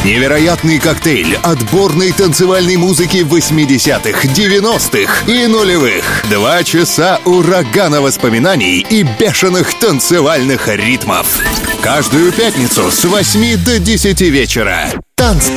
Невероятный коктейль отборной танцевальной музыки 80-х, 90-х и нулевых. 2 часа урагана воспоминаний и бешеных танцевальных ритмов. Каждую пятницу с 8 до 10 вечера. Танцпол.